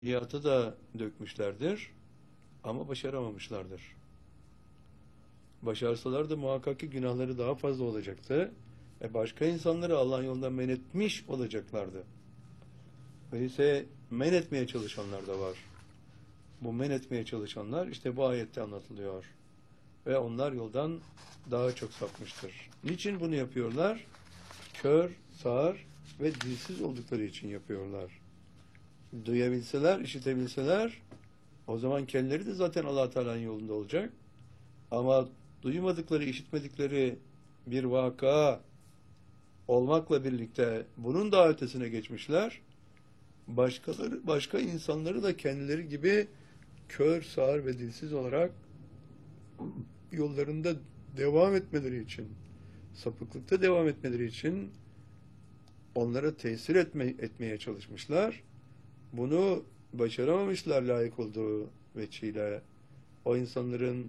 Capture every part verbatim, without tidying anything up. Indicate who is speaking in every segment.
Speaker 1: Hayatı da dökmüşlerdir ama başaramamışlardır. Başarsalar da muhakkak ki günahları daha fazla olacaktı. E başka insanları Allah'ın yolundan men etmiş olacaklardı. Öyleyse men etmeye çalışanlar da var. Bu men etmeye çalışanlar işte bu ayette anlatılıyor. Ve onlar yoldan daha çok sapmıştır. Niçin bunu yapıyorlar? Kör, sağır ve dilsiz oldukları için yapıyorlar. Duyabilseler, işitebilseler o zaman kendileri de zaten Allah Teala'nın yolunda olacak. Ama duymadıkları, işitmedikleri bir vaka olmakla birlikte bunun daha ötesine geçmişler. Başkaları, başka insanları da kendileri gibi kör, sağır ve dilsiz olarak yollarında devam etmeleri için, sapıklıkta devam etmeleri için onlara tesir etme, etmeye çalışmışlar. Bunu başaramamışlar layık olduğu veçiyle. O insanların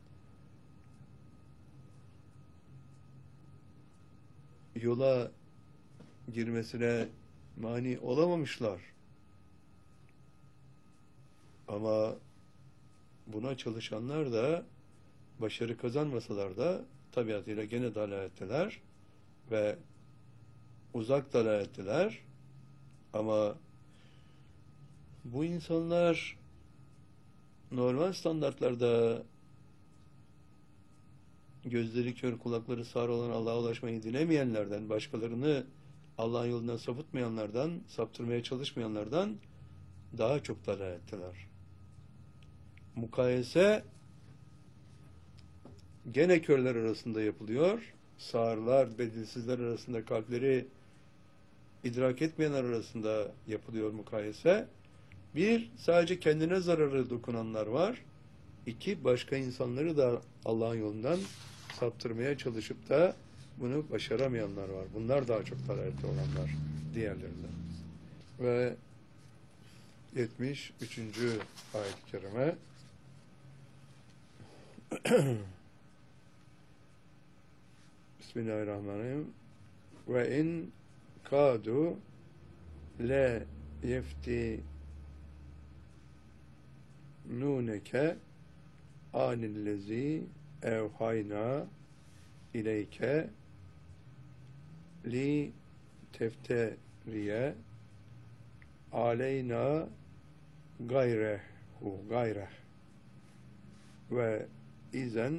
Speaker 1: yola girmesine mani olamamışlar. Ama buna çalışanlar da başarı kazanmasalar da tabiatıyla gene dalaletteler ve uzak dalaletteler. Ama bu insanlar normal standartlarda gözleri kör, kulakları sağır olan Allah'a ulaşmayı dilemeyenlerden, başkalarını Allah'ın yolundan sapıtmayanlardan, saptırmaya çalışmayanlardan daha çok dalaletteler. Mukayese gene körler arasında yapılıyor. Sağırlar, bedilsizler arasında, kalpleri idrak etmeyenler arasında yapılıyor mukayese. Bir, sadece kendine zararı dokunanlar var. İki, başka insanları da Allah'ın yolundan saptırmaya çalışıp da bunu başaramayanlar var. Bunlar daha çok dalalette olanlar diğerlerinden. Ve yetmiş üçüncü ayet-i kerime Bismillahirrahmanirrahim. Ve in kadu le yeftinuneke anillezi evhayna ileyke li tefteriye aleyna gayrehu gayreh ve izen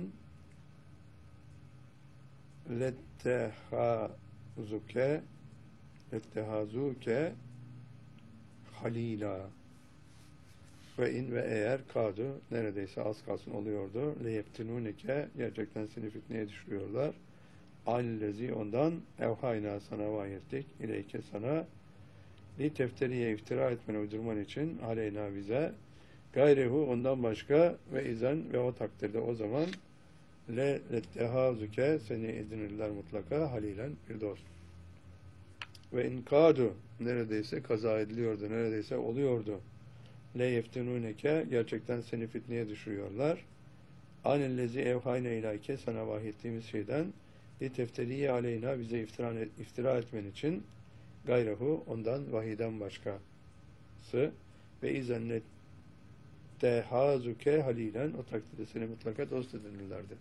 Speaker 1: lettehazuke lettehazuke halila ve in ve eğer kadu neredeyse az kalsın oluyordu leyeftinunike gerçekten seni fitneye düşürüyorlar anillezi ondan evhayna sana vahyettik ileyke sana li tefteriye iftira etmeni uydurman için aleyna bize gayrehu ondan başka ve izen ve o takdirde o zaman le lettehazuke seni edinirler mutlaka halilen bir dost. Ve inkadu neredeyse kaza ediliyordu, neredeyse oluyordu. Le yeftinuneke gerçekten seni fitneye düşürüyorlar. Anellezi evhayne ilâke sana vahyettiğimiz şeyden li tefteriye aleyna bize iftira, iftira etmen için gayrehu ondan vahiden başkası ve izen lettehazuke halilen o takdirde seni mutlaka dost edinirlerdi.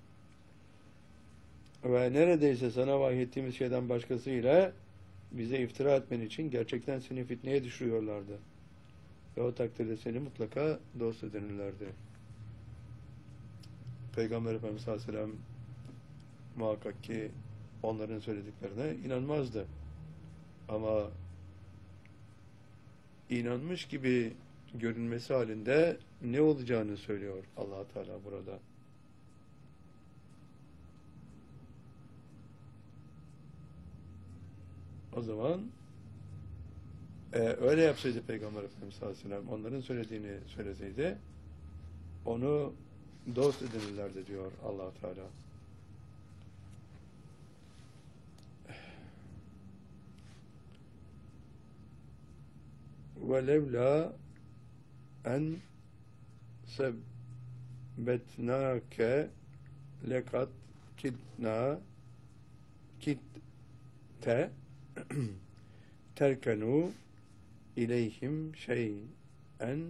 Speaker 1: Ve neredeyse sana vahyettiğimiz şeyden başkasıyla bize iftira etmen için gerçekten seni fitneye düşürüyorlardı. Ve o takdirde seni mutlaka dost edinirlerdi. Peygamber Efendimiz sallallahu aleyhi ve sellem muhakkak ki onların söylediklerine inanmazdı. Ama inanmış gibi görünmesi halinde ne olacağını söylüyor Allah Teala burada. O zaman e, öyle yapsaydı Peygamber Efendimiz sallallahu aleyhi ve sellem onların söylediğini söyleseydi onu dost edinirlerdi diyor Allah Teala. Ve levla en sebbetnake lekat kitna kitte terkenu ileyhim şey'en en